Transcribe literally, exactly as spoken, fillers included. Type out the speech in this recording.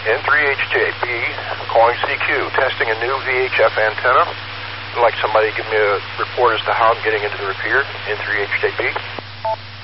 N three H J B, calling C Q, testing a new V H F antenna. I'd like somebody to give me a report as to how I'm getting into the repeater, N three H J B.